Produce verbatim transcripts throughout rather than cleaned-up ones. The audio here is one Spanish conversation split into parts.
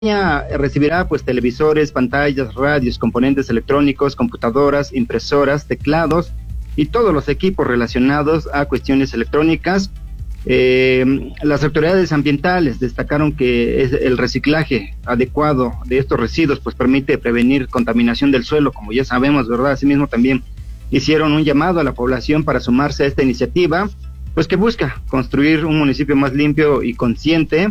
recibirá pues televisores, pantallas, radios, componentes electrónicos, computadoras, impresoras, teclados y todos los equipos relacionados a cuestiones electrónicas. Eh, las autoridades ambientales destacaron que es el reciclaje adecuado de estos residuos pues permite prevenir contaminación del suelo, como ya sabemos, ¿verdad? Asimismo también hicieron un llamado a la población para sumarse a esta iniciativa, pues que busca construir un municipio más limpio y consciente.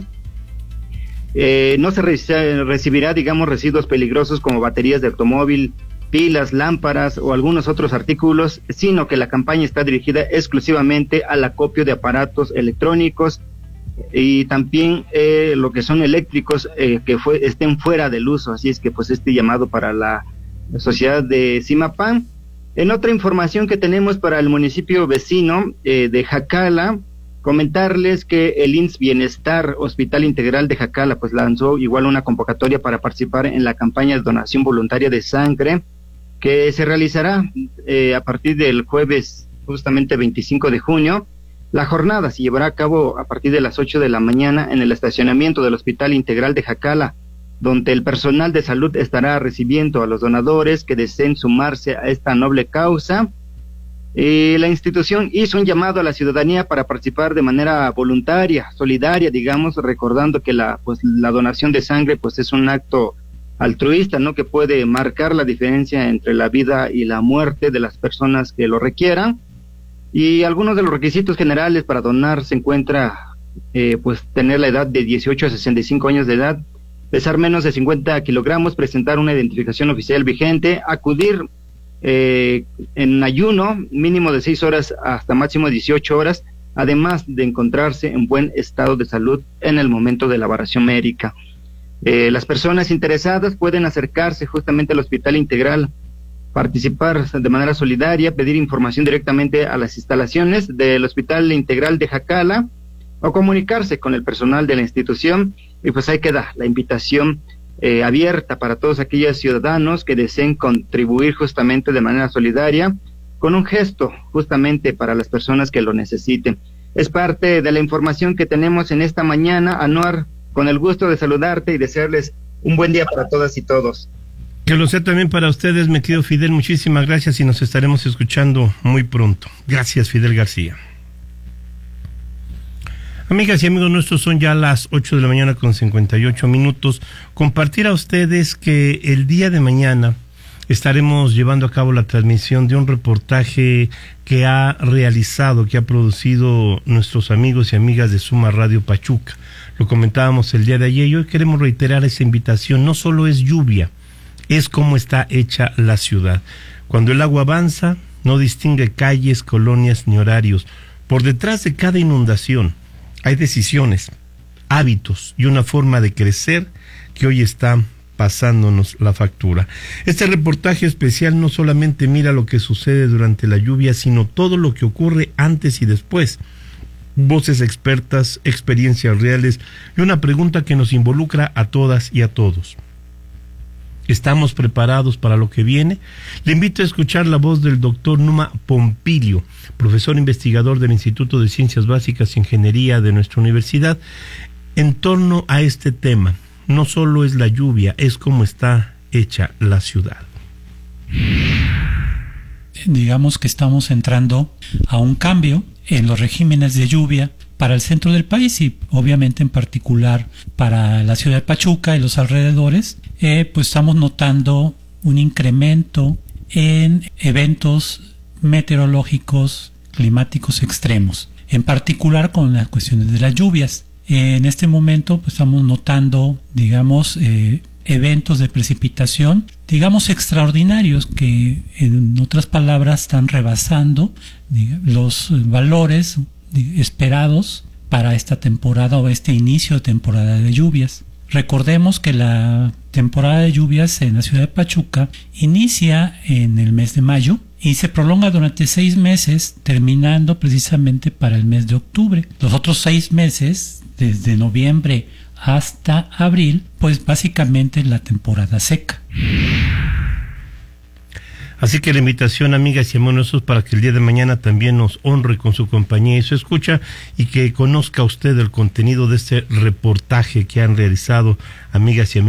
Eh, no se re- recibirá, digamos, residuos peligrosos como baterías de automóvil, pilas, lámparas o algunos otros artículos, sino que la campaña está dirigida exclusivamente al acopio de aparatos electrónicos y también eh, lo que son eléctricos eh, que fue, estén fuera del uso. Así es que pues este llamado para la, la sociedad de Zimapán. En otra información que tenemos para el municipio vecino eh, de Jacala, comentarles que el I M S S Bienestar Hospital Integral de Jacala pues lanzó igual una convocatoria para participar en la campaña de donación voluntaria de sangre que se realizará eh, a partir del jueves justamente veinticinco de junio. La jornada se llevará a cabo a partir de las ocho de la mañana en el estacionamiento del Hospital Integral de Jacala, donde el personal de salud estará recibiendo a los donadores que deseen sumarse a esta noble causa. Eh, la institución hizo un llamado a la ciudadanía para participar de manera voluntaria, solidaria, digamos, recordando que la pues la donación de sangre pues es un acto altruista, ¿no? Que puede marcar la diferencia entre la vida y la muerte de las personas que lo requieran. Y algunos de los requisitos generales para donar se encuentra eh, pues tener la edad de dieciocho a sesenta y cinco años de edad, pesar menos de cincuenta kilogramos, presentar una identificación oficial vigente, acudir Eh, en ayuno mínimo de seis horas hasta máximo dieciocho horas, además de encontrarse en buen estado de salud en el momento de la valoración médica. Eh, las personas interesadas pueden acercarse justamente al Hospital Integral, participar de manera solidaria, pedir información directamente a las instalaciones del Hospital Integral de Jacala o comunicarse con el personal de la institución. Y pues ahí queda la invitación Eh, abierta para todos aquellos ciudadanos que deseen contribuir justamente de manera solidaria con un gesto justamente para las personas que lo necesiten. Es parte de la información que tenemos en esta mañana. Anuar, con el gusto de saludarte y desearles un buen día para todas y todos. Que lo sea también para ustedes, mi querido Fidel, muchísimas gracias y nos estaremos escuchando muy pronto. Gracias, Fidel García. Amigas y amigos nuestros, son ya las ocho de la mañana con cincuenta y ocho minutos. Compartir a ustedes que el día de mañana estaremos llevando a cabo la transmisión de un reportaje que ha realizado, que ha producido nuestros amigos y amigas de Suma Radio Pachuca. Lo comentábamos el día de ayer y hoy queremos reiterar esa invitación. No solo es lluvia, es cómo está hecha la ciudad. Cuando el agua avanza, no distingue calles, colonias ni horarios. Por detrás de cada inundación hay decisiones, hábitos y una forma de crecer que hoy está pasándonos la factura. Este reportaje especial no solamente mira lo que sucede durante la lluvia, sino todo lo que ocurre antes y después. Voces expertas, experiencias reales y una pregunta que nos involucra a todas y a todos. ¿Estamos preparados para lo que viene? Le invito a escuchar la voz del doctor Numa Pompilio, profesor investigador del Instituto de Ciencias Básicas e Ingeniería de nuestra universidad, en torno a este tema. No solo es la lluvia, es cómo está hecha la ciudad. Digamos que estamos entrando a un cambio en los regímenes de lluvia para el centro del país y obviamente en particular para la ciudad de Pachuca y los alrededores. Eh, pues estamos notando un incremento en eventos meteorológicos climáticos extremos, en particular con las cuestiones de las lluvias. En este momento pues, estamos notando, digamos, eh, eventos de precipitación, digamos, extraordinarios, que en otras palabras están rebasando digamos, los valores esperados para esta temporada o este inicio de temporada de lluvias. Recordemos que la temporada de lluvias en la ciudad de Pachuca inicia en el mes de mayo y se prolonga durante seis meses, terminando precisamente para el mes de octubre. Los otros seis meses, desde noviembre hasta abril, pues básicamente la temporada seca. Así que la invitación, amigas y amigos, es para que el día de mañana también nos honre con su compañía y su escucha y que conozca usted el contenido de este reportaje que han realizado, amigas y amigos.